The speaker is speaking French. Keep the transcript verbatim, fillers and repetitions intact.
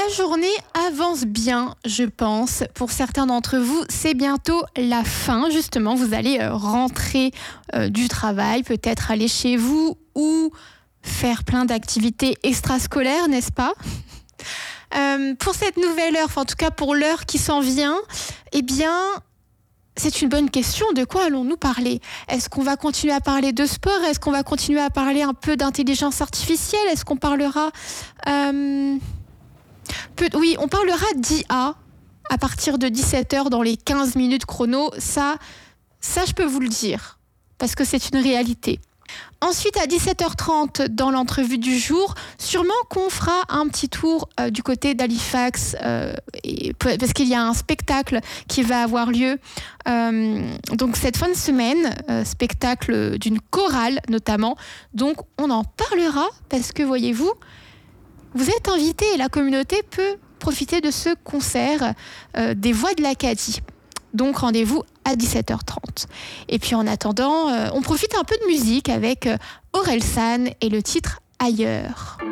journée avance bien, je pense. Pour certains d'entre vous, c'est bientôt la fin. Justement, vous allez euh, rentrer euh, du travail, peut-être aller chez vous ou faire plein d'activités extrascolaires, n'est-ce pas ? euh, Pour cette nouvelle heure, enfin, en tout cas pour l'heure qui s'en vient, eh bien, c'est une bonne question. De quoi allons-nous parler ? Est-ce qu'on va continuer à parler de sport ? Est-ce qu'on va continuer à parler un peu d'intelligence artificielle ? Est-ce qu'on parlera... Euh... Peut... Oui, on parlera d'I A à partir de dix-sept heures dans les quinze minutes chrono. Ça, ça, je peux vous le dire, parce que c'est une réalité. Ensuite, à dix-sept heures trente, dans l'entrevue du jour, sûrement qu'on fera un petit tour euh, du côté d'Halifax, euh, et, parce qu'il y a un spectacle qui va avoir lieu. Euh, donc, cette fin de semaine, euh, spectacle d'une chorale notamment. Donc, on en parlera parce que, voyez-vous, vous êtes invités et la communauté peut profiter de ce concert euh, des Voix de l'Acadie. Donc rendez-vous à dix-sept heures trente. Et puis en attendant, euh, on profite un peu de musique avec euh, Orelsan et le titre Ailleurs.